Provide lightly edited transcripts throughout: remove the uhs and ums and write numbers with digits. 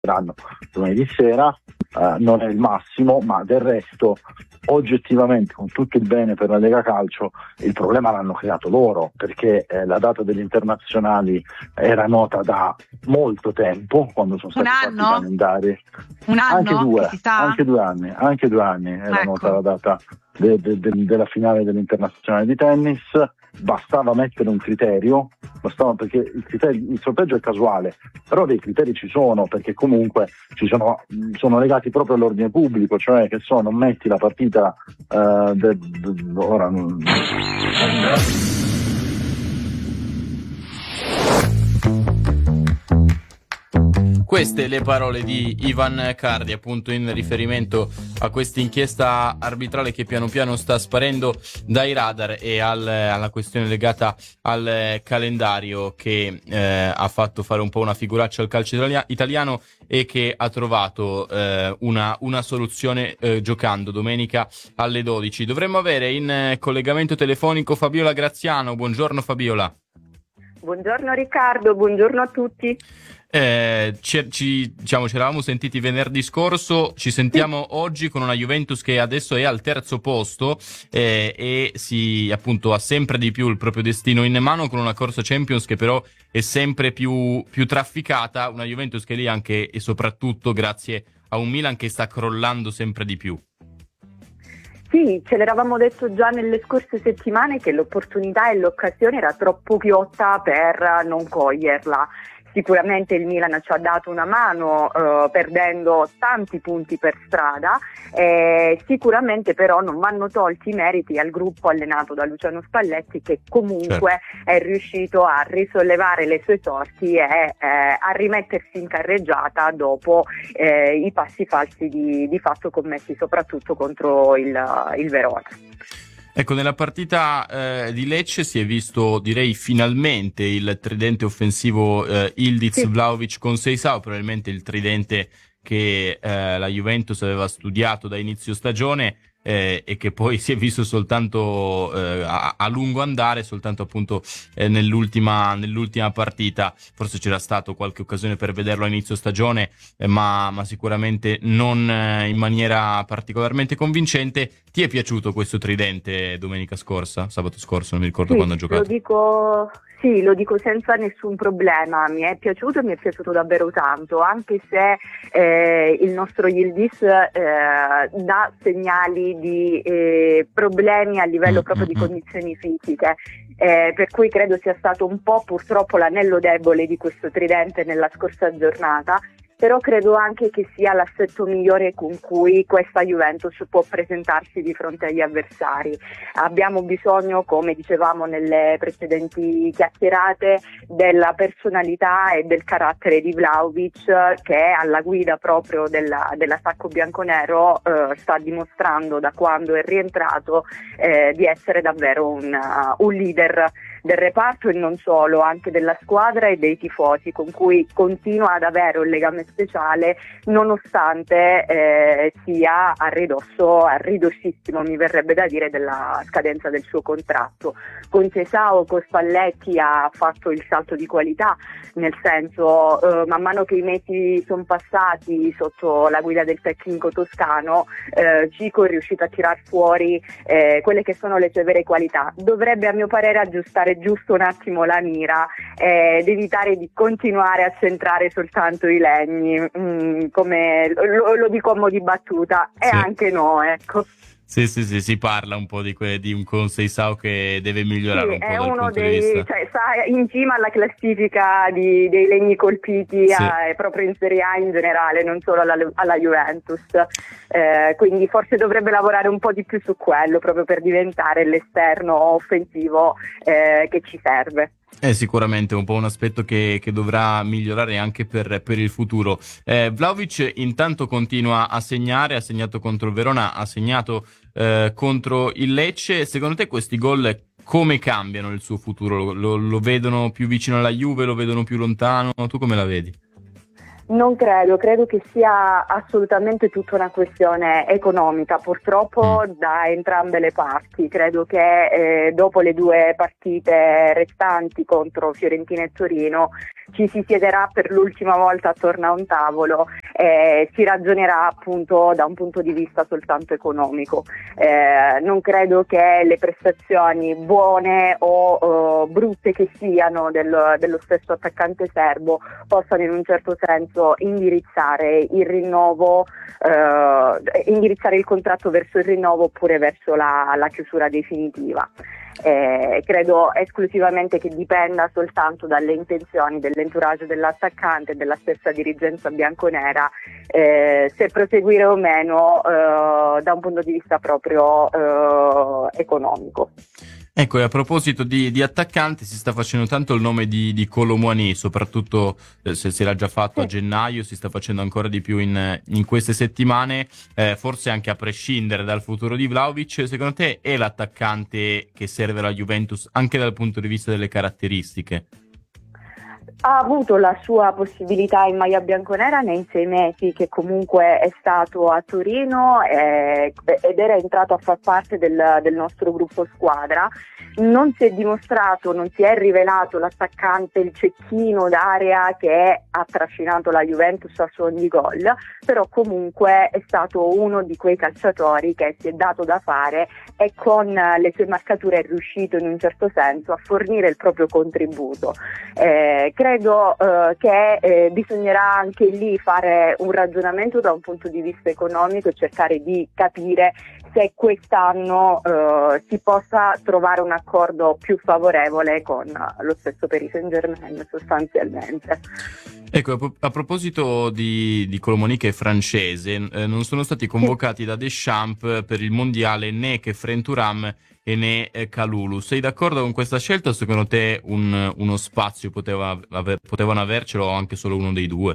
giocheranno domenica sera, non è il massimo, ma del resto oggettivamente, con tutto il bene per la Lega Calcio, il problema l'hanno creato loro, perché la data degli internazionali era nota da molto tempo, quando sono stati fatti i calendari. Un anno? Anche 2 anni era nota la data della finale dell'internazionale di tennis. Bastava mettere un criterio, perché il sorteggio è casuale, però dei criteri ci sono, perché comunque sono legati proprio all'ordine pubblico, cioè che non metti la partita ora non... Queste le parole di Ivan Cardi, appunto in riferimento a questa inchiesta arbitrale che piano piano sta sparendo dai radar e alla questione legata al calendario che ha fatto fare un po' una figuraccia al calcio italiano e che ha trovato una soluzione giocando domenica alle 12. Dovremmo avere in collegamento telefonico Fabiola Graziano. Buongiorno Fabiola. Buongiorno Riccardo, buongiorno a tutti. Ci eravamo sentiti venerdì scorso, ci sentiamo oggi con una Juventus che adesso è al terzo posto e si appunto ha sempre di più il proprio destino in mano, con una corsa Champions che però è sempre più trafficata, una Juventus che è lì anche e soprattutto grazie a un Milan che sta crollando sempre di più. Sì, ce l'eravamo detto già nelle scorse settimane che l'opportunità e l'occasione era troppo ghiotta per non coglierla. Sicuramente il Milan ci ha dato una mano perdendo tanti punti per strada, sicuramente però non vanno tolti i meriti al gruppo allenato da Luciano Spalletti, che comunque è riuscito a risollevare le sue sorti e a rimettersi in carreggiata dopo i passi falsi di fatto commessi soprattutto contro il Verona. Ecco, nella partita di Lecce si è visto, direi, finalmente il tridente offensivo Ildiz, Vlahovic con Seisao, probabilmente il tridente che la Juventus aveva studiato da inizio stagione e che poi si è visto soltanto a lungo andare, soltanto appunto nell'ultima partita. Forse c'era stato qualche occasione per vederlo a inizio stagione, ma sicuramente non in maniera particolarmente convincente. Ti è piaciuto questo tridente sabato scorso, non mi ricordo quando ha giocato? Lo dico senza nessun problema, mi è piaciuto davvero tanto, anche se il nostro Yildiz dà segnali di problemi a livello proprio di condizioni fisiche, per cui credo sia stato un po' purtroppo l'anello debole di questo tridente nella scorsa giornata. Però credo anche che sia l'assetto migliore con cui questa Juventus può presentarsi di fronte agli avversari. Abbiamo bisogno, come dicevamo nelle precedenti chiacchierate, della personalità e del carattere di Vlahovic, che è alla guida proprio dell'attacco bianconero, sta dimostrando da quando è rientrato di essere davvero un leader del reparto e non solo, anche della squadra e dei tifosi, con cui continua ad avere un legame speciale nonostante sia a ridossissimo, mi verrebbe da dire, della scadenza del suo contratto. Con Seisao, con Spalletti ha fatto il salto di qualità, nel senso man mano che i mesi sono passati sotto la guida del tecnico toscano, Zico è riuscito a tirar fuori quelle che sono le sue vere qualità. Dovrebbe a mio parere aggiustare giusto un attimo la mira ed evitare di continuare a centrare soltanto i legni, come lo dico a mo' di battuta, e anche no, ecco. Sì, si parla un po' di un con Seisao che deve migliorare un po' dal punto di vista. Sta in cima alla classifica dei legni colpiti proprio in Serie A in generale, non solo alla Juventus. Quindi forse dovrebbe lavorare un po' di più su quello, proprio per diventare l'esterno offensivo che ci serve. È sicuramente un po' un aspetto che dovrà migliorare anche per il futuro. Vlahovic intanto continua a segnare, ha segnato contro il Verona, ha segnato contro il Lecce. Secondo te questi gol come cambiano il suo futuro? Lo vedono più vicino alla Juve, lo vedono più lontano? Tu come la vedi? Non credo che sia assolutamente tutta una questione economica, purtroppo da entrambe le parti. Credo che dopo le 2 partite restanti contro Fiorentina e Torino ci si siederà per l'ultima volta attorno a un tavolo e si ragionerà appunto da un punto di vista soltanto economico. Non credo che le prestazioni buone o brutte che siano dello stesso attaccante serbo possano in un certo senso indirizzare il rinnovo, indirizzare il contratto verso il rinnovo oppure verso la chiusura definitiva. Credo esclusivamente che dipenda soltanto dalle intenzioni dell'entourage dell'attaccante e della stessa dirigenza bianconera, se proseguire o meno da un punto di vista proprio economico. Ecco, e a proposito di attaccanti, si sta facendo tanto il nome di Kolo Muani, soprattutto se si era già fatto a gennaio, si sta facendo ancora di più in queste settimane, forse anche a prescindere dal futuro di Vlahovic. Secondo te è l'attaccante che serve alla Juventus anche dal punto di vista delle caratteristiche? Ha avuto la sua possibilità in maglia bianconera nei 6 mesi che comunque è stato a Torino ed era entrato a far parte del nostro gruppo squadra. Non si è dimostrato, non si è rivelato l'attaccante, il cecchino d'area che ha trascinato la Juventus a suon di gol, però comunque è stato uno di quei calciatori che si è dato da fare e con le sue marcature è riuscito in un certo senso a fornire il proprio contributo. Credo che bisognerà anche lì fare un ragionamento da un punto di vista economico e cercare di capire se quest'anno si possa trovare un accordo più favorevole con lo stesso Paris Saint-Germain sostanzialmente. Ecco, a proposito di Kolo Muani, che è francese, non sono stati convocati da Deschamps per il mondiale né Khéphren Thuram e né Kalulu. Sei d'accordo con questa scelta o secondo te uno spazio potevano avercelo o anche solo uno dei due?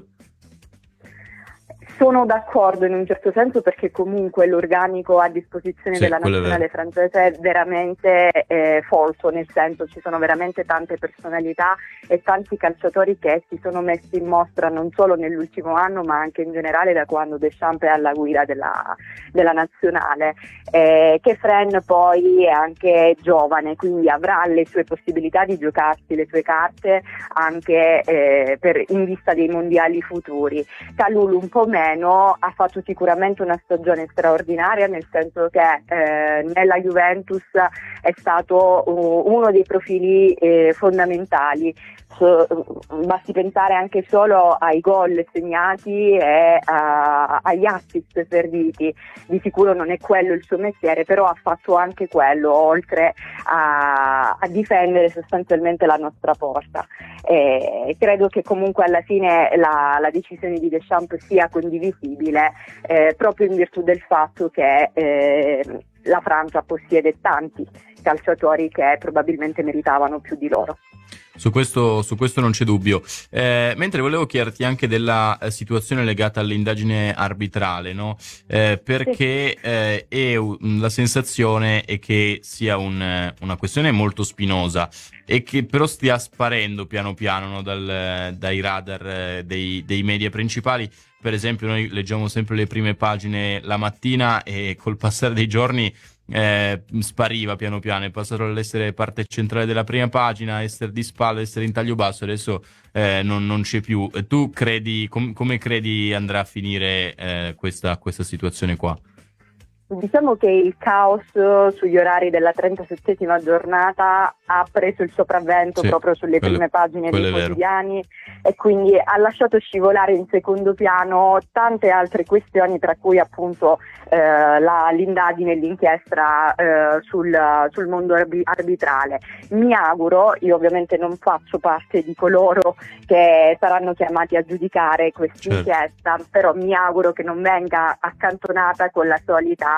Sono d'accordo in un certo senso perché comunque l'organico a disposizione della nazionale francese è veramente folto, nel senso ci sono veramente tante personalità e tanti calciatori che si sono messi in mostra non solo nell'ultimo anno ma anche in generale da quando Deschamps è alla guida della nazionale. Khéphren poi è anche giovane, quindi avrà le sue possibilità di giocarsi le sue carte anche in vista dei mondiali futuri. Kalulu un po' meno, ha fatto sicuramente una stagione straordinaria, nel senso che nella Juventus è stato uno dei profili fondamentali. Basti pensare anche solo ai gol segnati e agli assist serviti. Di sicuro non è quello il suo mestiere, però ha fatto anche quello, oltre a difendere sostanzialmente la nostra porta. Credo che comunque alla fine la decisione di Deschamps sia condivisibile, proprio in virtù del fatto che la Francia possiede tanti calciatori che probabilmente meritavano più di loro. Su questo non c'è dubbio. Mentre volevo chiederti anche della situazione legata all'indagine arbitrale, no? Perché la sensazione è che sia una questione molto spinosa e che però stia sparendo piano piano, no? Dai radar dei media principali. Per esempio noi leggiamo sempre le prime pagine la mattina e col passare dei giorni spariva piano piano, è passato dall'essere parte centrale della prima pagina, essere di spalle, essere in taglio basso, adesso non c'è più. Tu credi, come credi andrà a finire questa situazione qua? Diciamo che il caos sugli orari della 37esima giornata ha preso il sopravvento proprio sulle prime pagine dei quotidiani e quindi ha lasciato scivolare in secondo piano tante altre questioni, tra cui appunto l'indagine e l'inchiesta sul mondo arbitrale. Mi auguro, io ovviamente non faccio parte di coloro che saranno chiamati a giudicare questa inchiesta, però mi auguro che non venga accantonata con la solita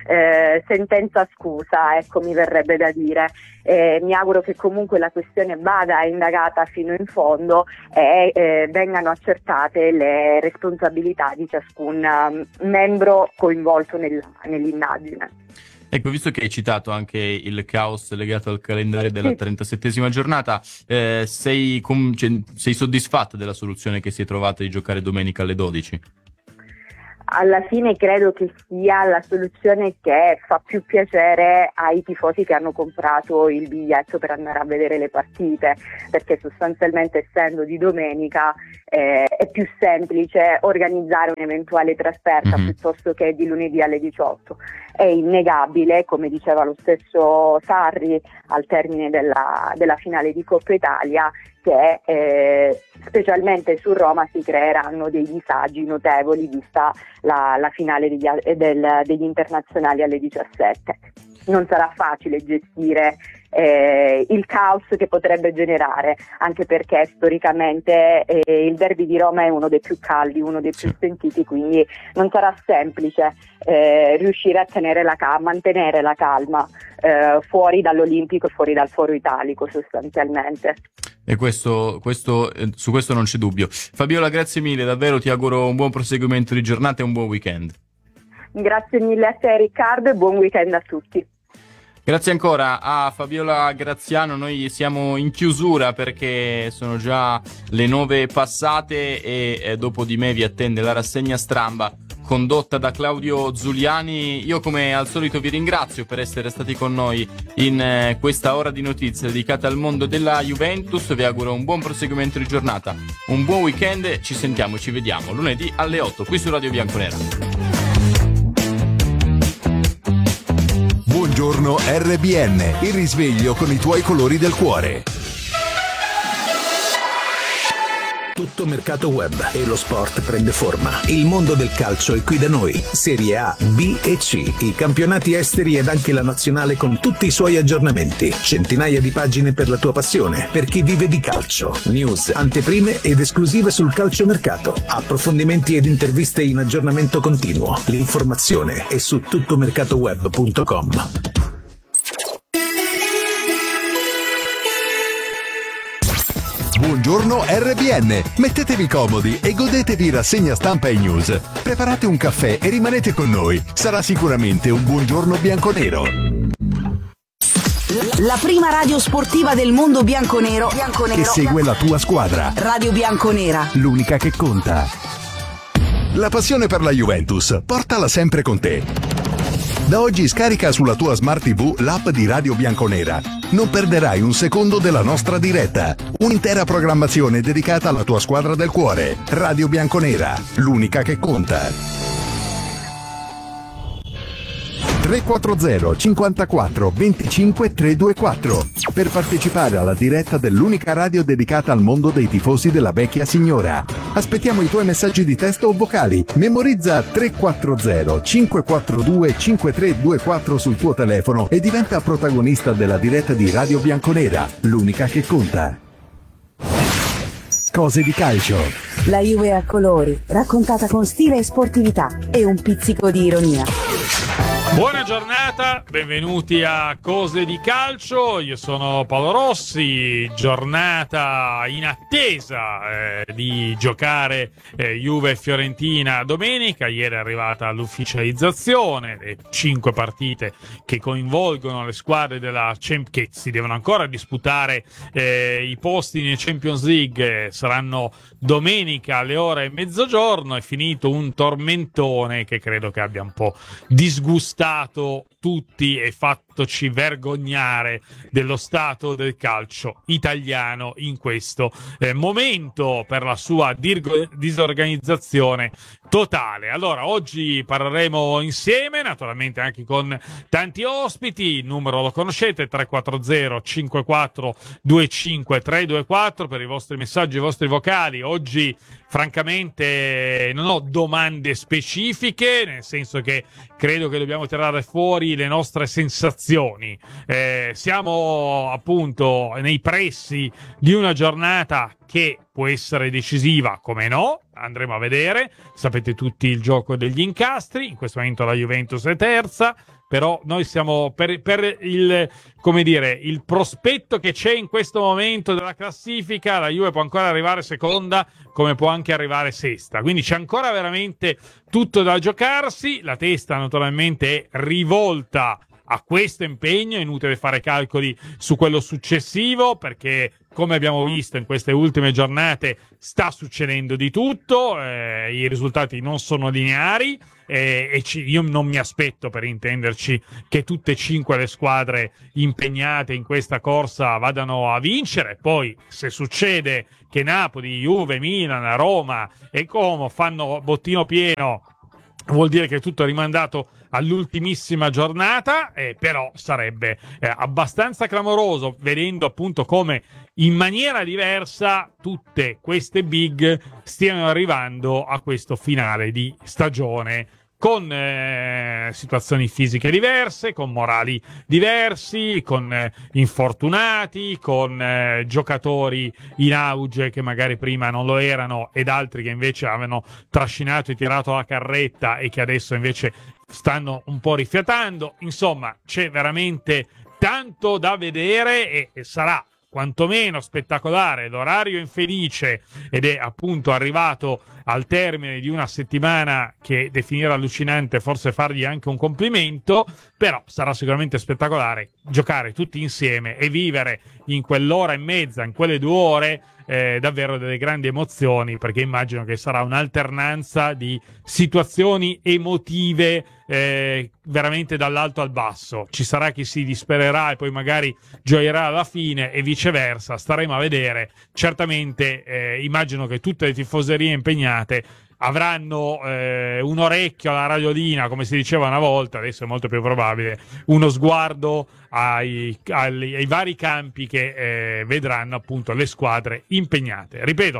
sentenza scusa, ecco, mi verrebbe da dire. Mi auguro che comunque la questione vada indagata fino in fondo e vengano accertate le responsabilità di ciascun membro coinvolto nell'indagine. Ecco, visto che hai citato anche il caos legato al calendario della 37esima giornata, sei soddisfatta della soluzione che si è trovata di giocare domenica alle 12? Alla fine credo che sia la soluzione che fa più piacere ai tifosi che hanno comprato il biglietto per andare a vedere le partite, perché sostanzialmente, essendo di domenica, è più semplice organizzare un'eventuale trasferta piuttosto che di lunedì alle 18. È innegabile, come diceva lo stesso Sarri al termine della finale di Coppa Italia, che specialmente su Roma si creeranno dei disagi notevoli vista la finale degli internazionali alle 17. Non sarà facile gestire il caos che potrebbe generare, anche perché storicamente il derby di Roma è uno dei più caldi, uno dei più sentiti, quindi non sarà semplice riuscire a mantenere la calma fuori dall'Olimpico e fuori dal Foro Italico sostanzialmente. E su questo non c'è dubbio. Fabiola, grazie mille, davvero ti auguro un buon proseguimento di giornata e un buon weekend. Grazie mille a te, Riccardo, e buon weekend a tutti. Grazie ancora a Fabiola Graziano. Noi siamo in chiusura perché sono già le 9 passate e dopo di me vi attende la rassegna Stramba condotta da Claudio Zuliani. Io, come al solito, vi ringrazio per essere stati con noi in questa ora di notizie dedicata al mondo della Juventus. Vi auguro un buon proseguimento di giornata, un buon weekend. Ci sentiamo, ci vediamo lunedì alle 8 qui su Radio Bianconera. Buongiorno RBN, il risveglio con i tuoi colori del cuore. Tutto mercato web e lo sport prende forma. Il mondo del calcio è qui da noi. Serie A, B e C, i campionati esteri ed anche la nazionale con tutti i suoi aggiornamenti. Centinaia di pagine per la tua passione, per chi vive di calcio. News, anteprime ed esclusive sul calciomercato. Approfondimenti ed interviste in aggiornamento continuo. L'informazione è su tuttomercatoweb.com. Buongiorno RBN, mettetevi comodi e godetevi rassegna stampa e news. Preparate un caffè e rimanete con noi. Sarà sicuramente un buongiorno bianconero. La prima radio sportiva del mondo bianconero Che segue la tua squadra. Radio Bianconera, L'unica che conta. La passione per la Juventus, portala sempre con te. Da oggi scarica sulla tua Smart TV l'app di Radio Bianconera. Non perderai un secondo della nostra diretta. Un'intera programmazione dedicata alla tua squadra del cuore. Radio Bianconera, l'unica che conta. 340 54 25 324 per partecipare alla diretta dell'unica radio dedicata al mondo dei tifosi della vecchia signora. Aspettiamo i tuoi messaggi di testo o vocali. Memorizza 340 542 5324 sul tuo telefono e diventa protagonista della diretta di Radio Bianconera, l'unica che conta. Cose di calcio. la Juve a colori, raccontata con stile e sportività e un pizzico di ironia. Buona giornata, benvenuti a Cose di Calcio, io sono Paolo Rossi, giornata in attesa di giocare Juve e Fiorentina domenica. Ieri è arrivata l'ufficializzazione, le 5 partite che coinvolgono le squadre che si devono ancora disputare i posti nel Champions League saranno domenica alle ore mezzogiorno. È finito un tormentone che credo che abbia un po' disgustato tutti e fattoci vergognare dello stato del calcio italiano in questo momento per la sua disorganizzazione totale. Allora, oggi parleremo insieme, naturalmente anche con tanti ospiti. Il numero lo conoscete, 340 54 25 324 per i vostri messaggi, i vostri vocali. Oggi francamente non ho domande specifiche, nel senso che credo che dobbiamo tirare fuori le nostre sensazioni. Siamo appunto nei pressi di una giornata che può essere decisiva, come no, andremo a vedere. Sapete tutti il gioco degli incastri, in questo momento la Juventus è terza, però noi siamo per il, come dire, il prospetto che c'è in questo momento della classifica. La Juve può ancora arrivare seconda, come può anche arrivare sesta, quindi c'è ancora veramente tutto da giocarsi. La testa naturalmente è rivolta a questo impegno, è inutile fare calcoli su quello successivo, perché come abbiamo visto in queste ultime giornate sta succedendo di tutto, i risultati non sono lineari, io non mi aspetto, per intenderci, che tutte e 5 le squadre impegnate in questa corsa vadano a vincere. Poi se succede che Napoli, Juve, Milan, Roma e Como fanno bottino pieno, vuol dire che tutto è rimandato all'ultimissima giornata, però sarebbe abbastanza clamoroso, vedendo appunto come in maniera diversa tutte queste big stiano arrivando a questo finale di stagione, con situazioni fisiche diverse, con morali diversi, con infortunati, con giocatori in auge che magari prima non lo erano ed altri che invece avevano trascinato e tirato la carretta e che adesso invece stanno un po' rifiatando. Insomma, c'è veramente tanto da vedere e sarà quantomeno spettacolare l'orario infelice, ed è appunto arrivato al termine di una settimana che definire allucinante forse fargli anche un complimento, però sarà sicuramente spettacolare giocare tutti insieme e vivere in quell'ora e mezza, in quelle 2 ore, davvero delle grandi emozioni, perché immagino che sarà un'alternanza di situazioni emotive veramente dall'alto al basso. Ci sarà chi si dispererà e poi magari gioierà alla fine e viceversa, staremo a vedere. Certamente immagino che tutte le tifoserie impegnate avranno un orecchio alla radiolina, come si diceva una volta, adesso è molto più probabile uno sguardo ai vari campi che vedranno appunto le squadre impegnate. Ripeto,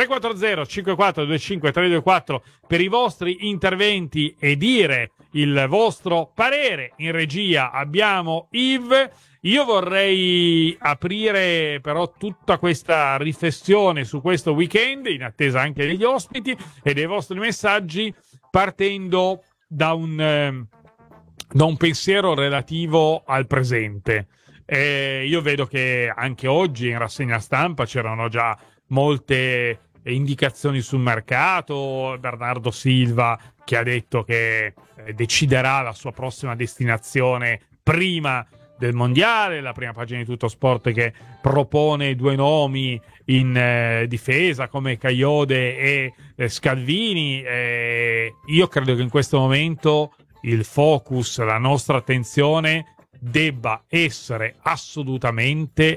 340 5425 324 per i vostri interventi e dire il vostro parere. In regia abbiamo Yves. Io vorrei aprire però tutta questa riflessione su questo weekend, in attesa anche degli ospiti e dei vostri messaggi, partendo da un pensiero relativo al presente. Io vedo che anche oggi in rassegna stampa c'erano già molte indicazioni sul mercato. Bernardo Silva che ha detto che deciderà la sua prossima destinazione prima del mondiale, la prima pagina di Tutto Sport che propone 2 nomi in difesa come Kayode e Scalvini. Io credo che in questo momento il focus, la nostra attenzione debba essere assolutamente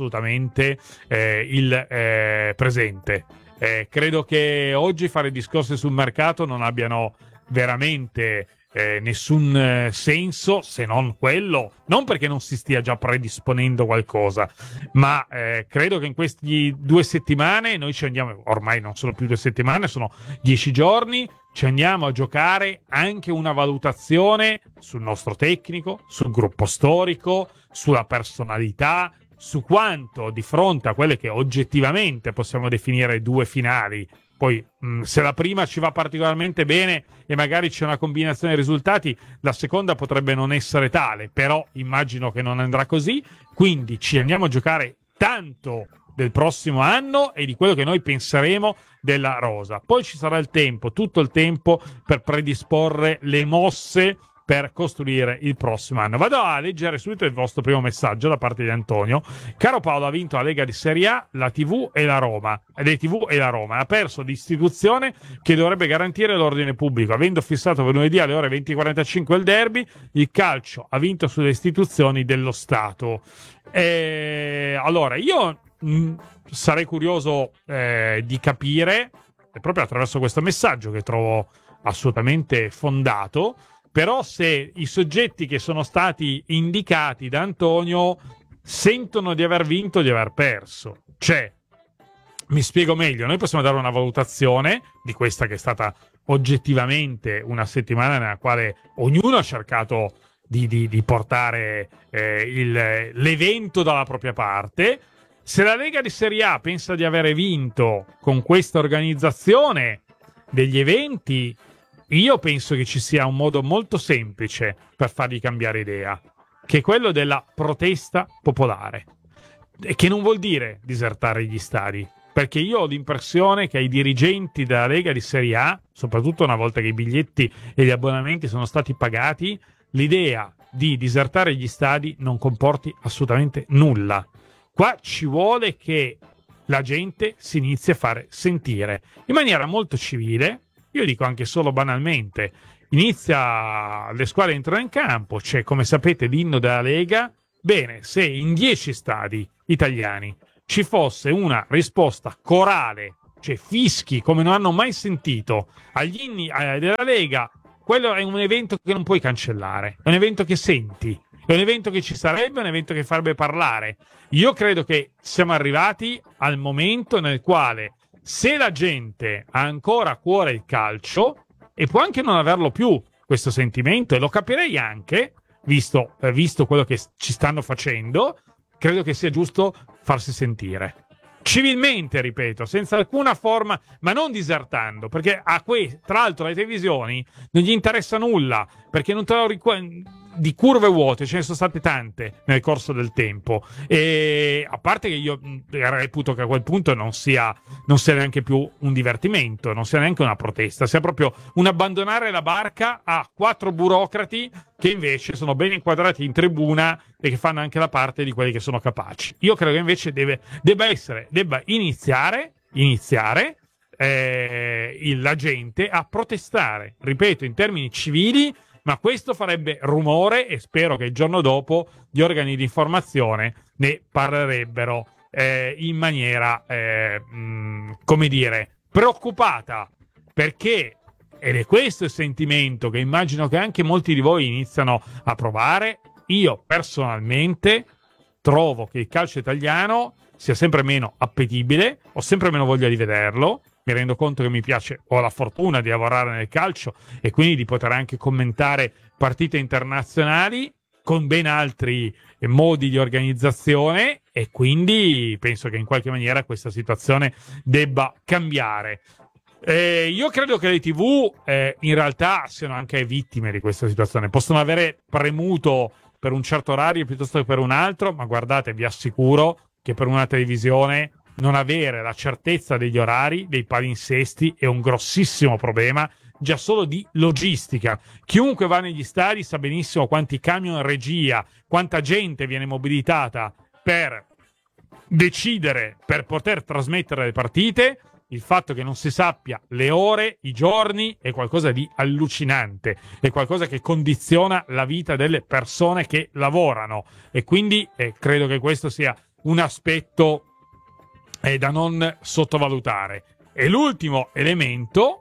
il presente. Credo che oggi fare discorsi sul mercato non abbiano veramente nessun senso, se non quello, non perché non si stia già predisponendo qualcosa, ma credo che in queste 2 settimane noi ci andiamo, ormai non sono più 2 settimane, sono 10 giorni, ci andiamo a giocare anche una valutazione sul nostro tecnico, sul gruppo storico, sulla personalità, su quanto di fronte a quelle che oggettivamente possiamo definire 2 finali. Poi se la prima ci va particolarmente bene e magari c'è una combinazione di risultati, la seconda potrebbe non essere tale, però immagino che non andrà così, quindi ci andiamo a giocare tanto del prossimo anno e di quello che noi penseremo della rosa. Poi ci sarà il tempo, tutto il tempo per predisporre le mosse per costruire il prossimo anno. Vado a leggere subito il vostro primo messaggio da parte di Antonio. Caro Paolo, ha vinto la Lega di Serie A, la TV e la Roma. Ha perso l'istituzione che dovrebbe garantire l'ordine pubblico. Avendo fissato per lunedì alle ore 20:45 il derby, il calcio ha vinto sulle istituzioni dello Stato. Allora, io sarei curioso di capire, proprio attraverso questo messaggio che trovo assolutamente fondato, però se i soggetti che sono stati indicati da Antonio sentono di aver vinto o di aver perso. Cioè, mi spiego meglio, noi possiamo dare una valutazione di questa che è stata oggettivamente una settimana nella quale ognuno ha cercato di portare l'evento dalla propria parte. Se la Lega di Serie A pensa di avere vinto con questa organizzazione degli eventi, io penso che ci sia un modo molto semplice per fargli cambiare idea, che è quello della protesta popolare, e che non vuol dire disertare gli stadi, perché io ho l'impressione che ai dirigenti della Lega di Serie A, soprattutto una volta che i biglietti e gli abbonamenti sono stati pagati, l'idea di disertare gli stadi non comporti assolutamente nulla. Qua ci vuole che la gente si inizi a fare sentire in maniera molto civile. Io dico anche solo banalmente, le squadre entrano in campo, c'è, come sapete, l'inno della Lega. Bene, se in 10 stadi italiani ci fosse una risposta corale, cioè fischi come non hanno mai sentito agli inni della Lega, quello è un evento che non puoi cancellare, è un evento che senti, è un evento che ci sarebbe, è un evento che farebbe parlare. Io credo che siamo arrivati al momento nel quale, se la gente ha ancora a cuore il calcio, e può anche non averlo più questo sentimento, e lo capirei anche, visto quello che ci stanno facendo, credo che sia giusto farsi sentire. Civilmente, ripeto, senza alcuna forma, ma non disertando, perché tra l'altro le televisioni non gli interessa nulla, perché non te lo di curve vuote ce ne sono state tante nel corso del tempo, e a parte che io reputo che a quel punto non sia neanche più un divertimento, non sia neanche una protesta, sia proprio un abbandonare la barca a 4 burocrati che invece sono ben inquadrati in tribuna e che fanno anche la parte di quelli che sono capaci. Io credo che invece debba iniziare la gente a protestare, ripeto, in termini civili, ma questo farebbe rumore, e spero che il giorno dopo gli organi di informazione ne parlerebbero in maniera, come dire, preoccupata, perché, ed è questo il sentimento che immagino che anche molti di voi iniziano a provare, io personalmente trovo che il calcio italiano sia sempre meno appetibile, ho sempre meno voglia di vederlo. Mi rendo conto che mi piace, ho la fortuna di lavorare nel calcio e quindi di poter anche commentare partite internazionali con ben altri modi di organizzazione, e quindi penso che in qualche maniera questa situazione debba cambiare. Io credo che le TV in realtà siano anche vittime di questa situazione, possono avere premuto per un certo orario piuttosto che per un altro, ma guardate, vi assicuro che per una televisione non avere la certezza degli orari, dei palinsesti, è un grossissimo problema, già solo di logistica. Chiunque va negli stadi sa benissimo quanti camion regia, quanta gente viene mobilitata per decidere, per poter trasmettere le partite. Il fatto che non si sappia le ore, i giorni, è qualcosa di allucinante, è qualcosa che condiziona la vita delle persone che lavorano, e quindi credo che questo sia un aspetto da non sottovalutare. E l'ultimo elemento,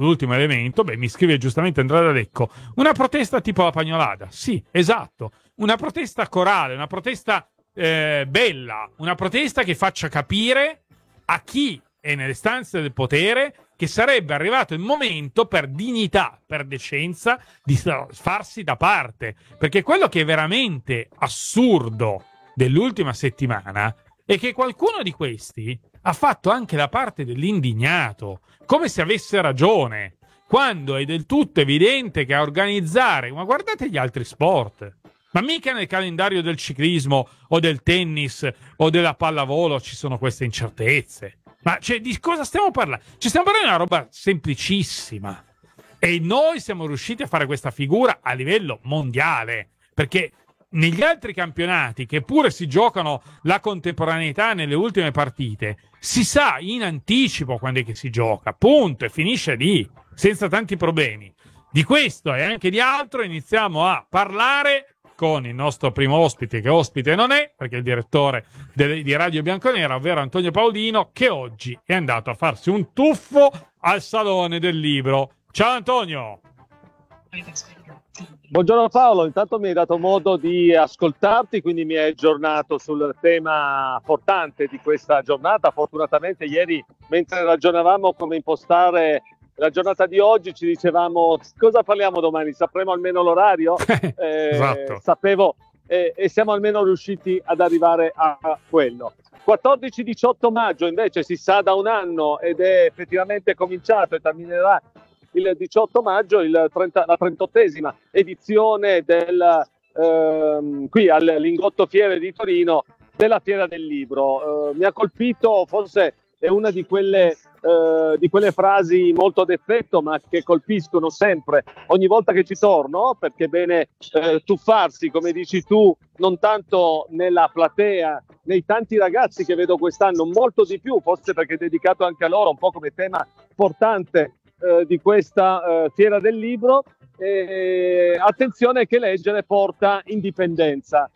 mi scrive giustamente Andrea D'Alecco, una protesta tipo la Pagnolada. Sì, esatto, una protesta corale, una protesta bella, una protesta che faccia capire a chi è nelle stanze del potere che sarebbe arrivato il momento, per dignità, per decenza, di farsi da parte. Perché quello che è veramente assurdo dell'ultima settimana è che qualcuno di questi ha fatto anche la parte dell'indignato, come se avesse ragione, quando è del tutto evidente che a organizzare, ma guardate gli altri sport, ma mica nel calendario del ciclismo o del tennis o della pallavolo ci sono queste incertezze. Ma di cosa stiamo parlando? Ci stiamo parlando di una roba semplicissima, e noi siamo riusciti a fare questa figura a livello mondiale, perché negli altri campionati, che pure si giocano la contemporaneità nelle ultime partite, si sa in anticipo quando è che si gioca, punto, e finisce lì, senza tanti problemi. Di questo e anche di altro iniziamo a parlare con il nostro primo ospite, che ospite non è, perché è il direttore di Radio Bianconera, ovvero Antonio Paolino, che oggi è andato a farsi un tuffo al Salone del Libro. Ciao Antonio! Buongiorno Paolo, intanto mi hai dato modo di ascoltarti, quindi mi hai aggiornato sul tema portante di questa giornata. Fortunatamente ieri, mentre ragionavamo come impostare la giornata di oggi, ci dicevamo cosa parliamo domani, sapremo almeno l'orario. Esatto. Sapevo, e siamo almeno riusciti ad arrivare a quello. 14-18 maggio invece si sa da un anno, ed è effettivamente cominciato e terminerà il 18 maggio la 38esima edizione qui al Lingotto Fiere di Torino della Fiera del Libro. Mi ha colpito forse è una di quelle frasi molto ad effetto, ma che colpiscono sempre ogni volta che ci torno, perché è bene tuffarsi, come dici tu, non tanto nella platea, nei tanti ragazzi che vedo quest'anno, molto di più, forse perché è dedicato anche a loro, un po' come tema portante di questa fiera del libro. Attenzione che leggere porta indipendenza.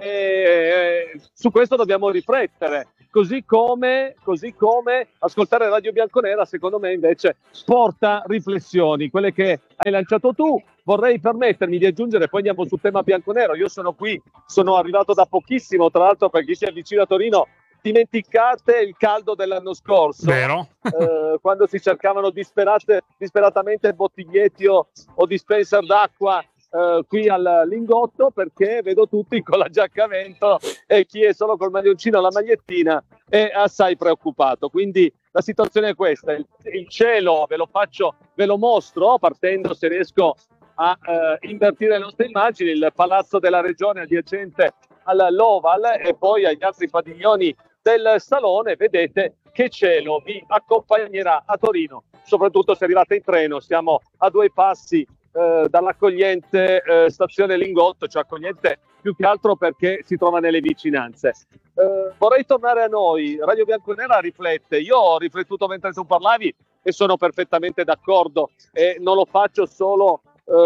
Su questo dobbiamo riflettere, così come ascoltare Radio Bianconera, secondo me invece porta riflessioni, quelle che hai lanciato tu. Vorrei permettermi di aggiungere, poi andiamo sul tema bianconero. Io sono qui, sono arrivato da pochissimo, tra l'altro, per chi si avvicina a Torino. Dimenticate il caldo dell'anno scorso, vero? Quando si cercavano disperatamente bottiglietti o dispenser d'acqua qui al Lingotto, perché vedo tutti con la giacca a vento e chi è solo col maglioncino o la magliettina è assai preoccupato. Quindi la situazione è questa: il cielo ve lo mostro, partendo, se riesco a invertire le nostre immagini, il palazzo della regione adiacente all'Oval e poi agli altri padiglioni del salone. Vedete che cielo vi accompagnerà a Torino, soprattutto se arrivate in treno. Siamo a 2 passi dall'accogliente stazione Lingotto, cioè accogliente più che altro perché si trova nelle vicinanze. Vorrei tornare a noi. Radio Bianconera riflette. Io ho riflettuto mentre tu parlavi e sono perfettamente d'accordo, e non lo faccio solo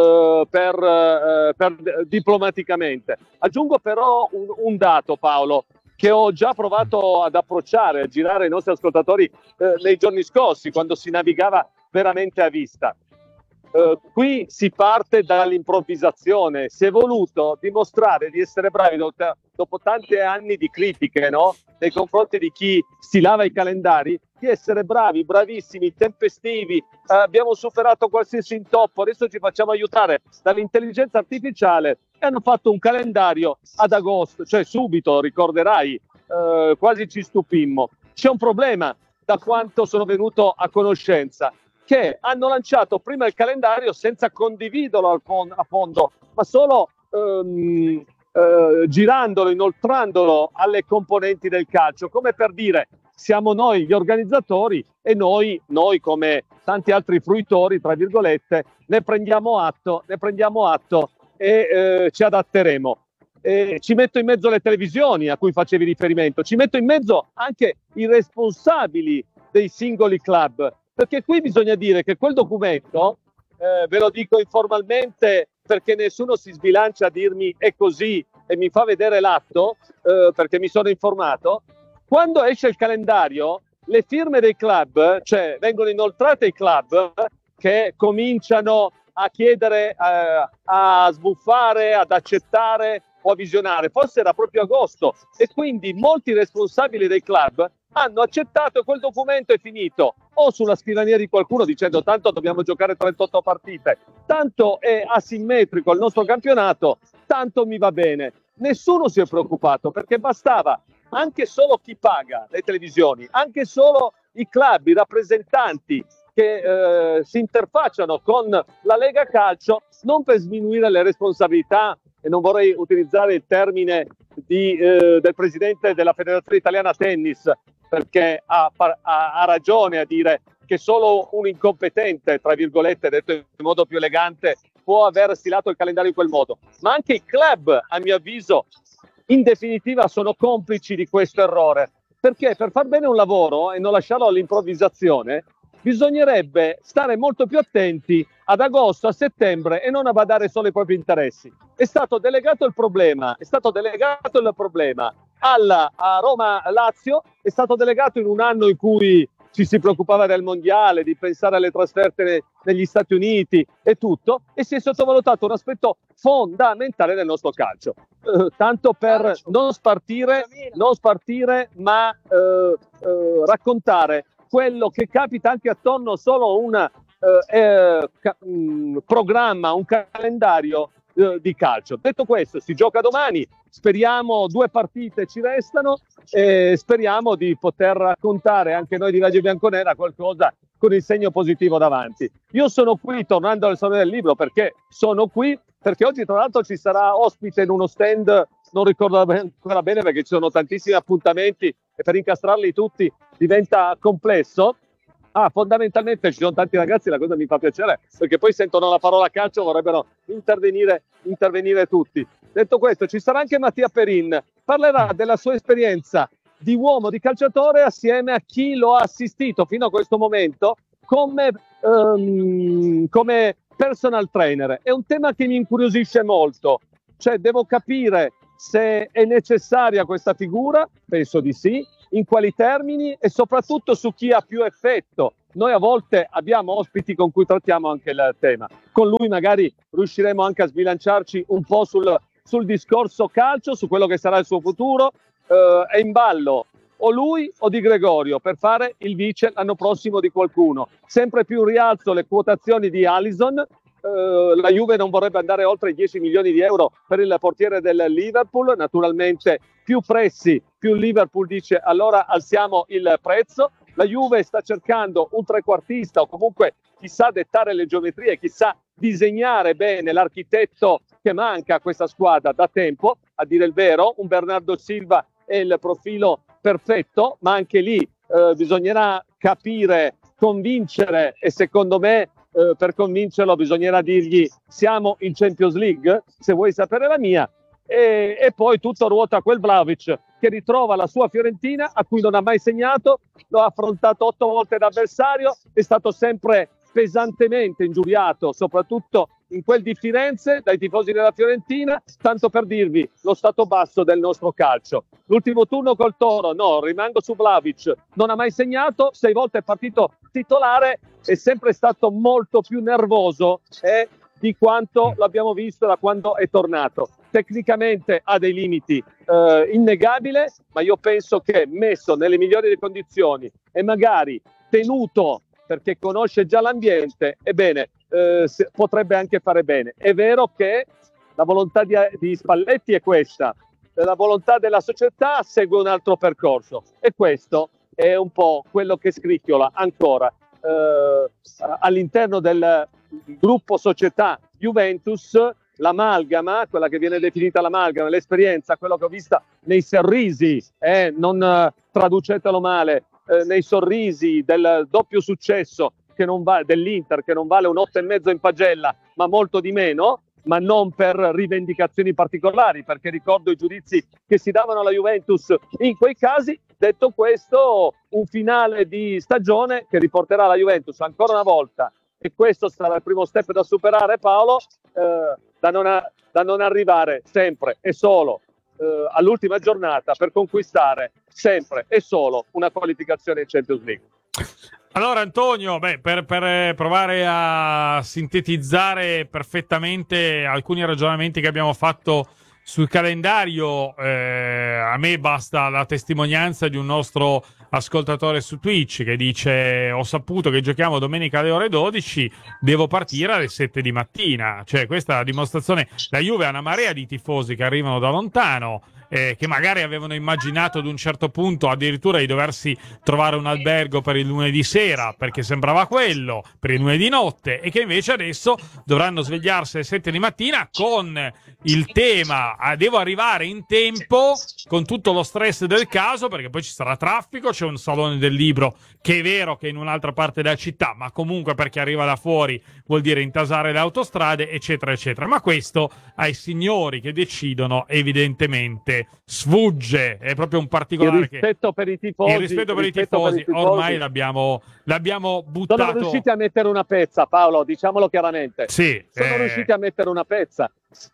per diplomaticamente. Aggiungo però un dato, Paolo, che ho già provato ad approcciare, a girare ai nostri ascoltatori nei giorni scorsi, quando si navigava veramente a vista. Qui si parte dall'improvvisazione. Si è voluto dimostrare di essere bravi dopo tanti anni di critiche, no? Nei confronti di chi stilava i calendari, di essere bravissimi, tempestivi. Abbiamo superato qualsiasi intoppo, adesso ci facciamo aiutare dall'intelligenza artificiale, e hanno fatto un calendario ad agosto, cioè subito, ricorderai, quasi ci stupimmo. C'è un problema, da quanto sono venuto a conoscenza, che hanno lanciato prima il calendario senza condividerlo a fondo, ma solo girandolo, inoltrandolo alle componenti del calcio, come per dire: siamo noi gli organizzatori e noi come tanti altri fruitori, tra virgolette, ne prendiamo atto e ci adatteremo. Ci metto in mezzo le televisioni a cui facevi riferimento, ci metto in mezzo anche i responsabili dei singoli club, perché qui bisogna dire che quel documento, ve lo dico informalmente perché nessuno si sbilancia a dirmi è così e mi fa vedere l'atto, perché mi sono informato, quando esce il calendario le firme dei club, cioè vengono inoltrate ai club che cominciano a chiedere, a sbuffare, ad accettare o a visionare, forse era proprio agosto, e quindi molti responsabili dei club hanno accettato, e quel documento è finito o sulla scrivania di qualcuno dicendo: tanto dobbiamo giocare 38 partite, tanto è asimmetrico il nostro campionato, tanto mi va bene. Nessuno si è preoccupato, perché bastava anche solo chi paga le televisioni, anche solo i club, i rappresentanti che si interfacciano con la Lega Calcio, non per sminuire le responsabilità, e non vorrei utilizzare il termine del presidente della Federazione Italiana Tennis, perché ha ragione a dire che solo un incompetente, tra virgolette, detto in modo più elegante, può aver stilato il calendario in quel modo. Ma anche i club, a mio avviso, in definitiva sono complici di questo errore, perché per far bene un lavoro e non lasciarlo all'improvvisazione bisognerebbe stare molto più attenti ad agosto, a settembre, e non a badare solo ai propri interessi. È stato delegato il problema a Roma-Lazio, è stato delegato in un anno in cui ci si preoccupava del mondiale, di pensare alle trasferte negli Stati Uniti e tutto, e si è sottovalutato un aspetto fondamentale del nostro calcio. Tanto per non spartire, ma raccontare quello che capita anche attorno solo un programma, un calendario di calcio. Detto questo, si gioca domani, speriamo 2 partite ci restano e speriamo di poter raccontare anche noi di Radio Bianconera qualcosa con il segno positivo davanti. Io sono qui, tornando al Salone del Libro, perché oggi tra l'altro ci sarà ospite in uno stand, non ricordo ancora bene perché ci sono tantissimi appuntamenti e per incastrarli tutti diventa complesso. Fondamentalmente ci sono tanti ragazzi, la cosa mi fa piacere perché poi sentono la parola calcio, vorrebbero intervenire tutti. Detto questo, ci sarà anche Mattia Perin, parlerà della sua esperienza di uomo, di calciatore, assieme a chi lo ha assistito fino a questo momento come personal trainer. È un tema che mi incuriosisce molto, cioè devo capire se è necessaria questa figura, penso di sì, in quali termini e soprattutto su chi ha più effetto. Noi a volte abbiamo ospiti con cui trattiamo anche il tema. Con lui magari riusciremo anche a sbilanciarci un po' sul discorso calcio, su quello che sarà il suo futuro. È in ballo o lui o Di Gregorio per fare il vice l'anno prossimo di qualcuno. Sempre più rialzo le quotazioni di Alisson. La Juve non vorrebbe andare oltre i 10 milioni di euro per il portiere del Liverpool. Naturalmente più prezzi, più Liverpool dice allora alziamo il prezzo. La Juve sta cercando un trequartista o comunque chissà dettare le geometrie, chissà disegnare bene l'architetto che manca a questa squadra da tempo. A dire il vero, un Bernardo Silva è il profilo perfetto, ma anche lì bisognerà capire, convincere e secondo me per convincerlo bisognerà dirgli siamo in Champions League, se vuoi sapere la mia, e poi tutto ruota a quel Vlahovic che ritrova la sua Fiorentina a cui non ha mai segnato, lo ha affrontato 8 volte da avversario, è stato sempre pesantemente ingiuriato, soprattutto in quel di Firenze, dai tifosi della Fiorentina, tanto per dirvi lo stato basso del nostro calcio. L'ultimo turno col Toro, no, rimango su Vlahovic, non ha mai segnato, 6 volte è partito titolare, è sempre stato molto più nervoso di quanto l'abbiamo visto da quando è tornato. Tecnicamente ha dei limiti innegabile, ma io penso che messo nelle migliori condizioni e magari tenuto perché conosce già l'ambiente, ebbene, potrebbe anche fare bene. È vero che la volontà di Spalletti è questa, la volontà della società segue un altro percorso e questo è un po' quello che scricchiola ancora all'interno del gruppo società Juventus, l'amalgama, quella che viene definita l'amalgama, l'esperienza, quello che ho visto nei sorrisi, non traducetelo male, nei sorrisi del doppio successo che non dell'Inter, che non vale un 8,5 in pagella, ma molto di meno, ma non per rivendicazioni particolari, perché ricordo i giudizi che si davano alla Juventus in quei casi. Detto questo, un finale di stagione che riporterà la Juventus ancora una volta, e questo sarà il primo step da superare, Paolo, da non arrivare sempre e solo all'ultima giornata per conquistare sempre e solo una qualificazione in Champions League. Allora Antonio, per provare a sintetizzare perfettamente alcuni ragionamenti che abbiamo fatto sul calendario, a me basta la testimonianza di un nostro ascoltatore su Twitch che dice: ho saputo che giochiamo domenica alle ore 12, devo partire alle 7 di mattina. Cioè, questa è la dimostrazione. La Juve ha una marea di tifosi che arrivano da lontano, che magari avevano immaginato ad un certo punto addirittura di doversi trovare un albergo per il lunedì sera, perché sembrava quello, per il lunedì notte, e che invece adesso dovranno svegliarsi alle 7 di mattina con il tema devo arrivare in tempo, con tutto lo stress del caso, perché poi ci sarà traffico, c'è un salone del libro che è vero che è in un'altra parte della città, ma comunque perché arriva da fuori vuol dire intasare le autostrade, eccetera eccetera. Ma questo ai signori che decidono evidentemente sfugge, è proprio un particolare. Il rispetto per i tifosi, il rispetto per i tifosi ormai l'abbiamo buttato. Sono riusciti a mettere una pezza, Paolo, diciamolo chiaramente. Sì, sono riusciti a mettere una pezza.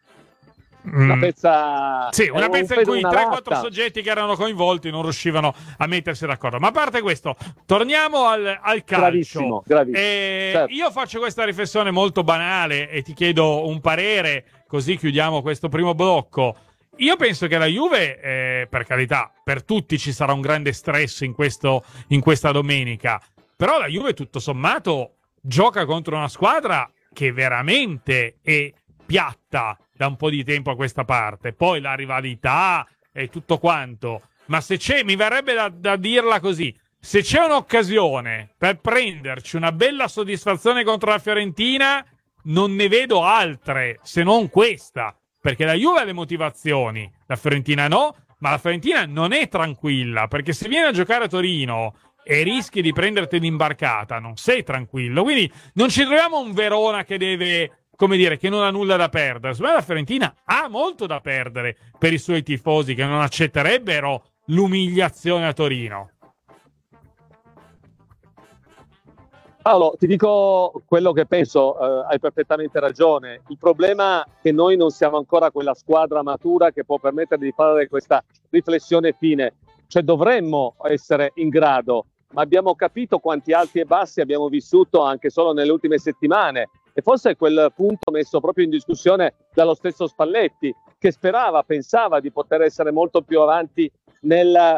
Una pezza, sì, una pezza in cui 3-4 latta. soggetti che erano coinvolti non riuscivano a mettersi d'accordo. Ma a parte questo, torniamo al calcio. Bravissimo. Certo. Io faccio questa riflessione molto banale e ti chiedo un parere, così chiudiamo questo primo blocco. Io penso che la Juve, per carità, per tutti ci sarà un grande stress in questa domenica, però la Juve tutto sommato gioca contro una squadra che veramente è piatta da un po' di tempo a questa parte. Poi la rivalità e tutto quanto, ma se c'è, mi verrebbe da dirla così, se c'è un'occasione per prenderci una bella soddisfazione contro la Fiorentina, non ne vedo altre se non questa, perché la Juve ha le motivazioni, la Fiorentina no. ma la Fiorentina non è tranquilla, perché se vieni a giocare a Torino e rischi di prenderti l'imbarcata, non sei tranquillo. Quindi non ci troviamo un Verona che deve, come dire, che non ha nulla da perdere. Secondo me la Fiorentina ha molto da perdere per i suoi tifosi, che non accetterebbero l'umiliazione a Torino. Paolo, ti dico quello che penso, hai perfettamente ragione. Il problema è che noi non siamo ancora quella squadra matura che può permettere di fare questa riflessione fine. Cioè dovremmo essere in grado, ma abbiamo capito quanti alti e bassi abbiamo vissuto anche solo nelle ultime settimane. E forse è quel punto messo proprio in discussione dallo stesso Spalletti, che pensava di poter essere molto più avanti nel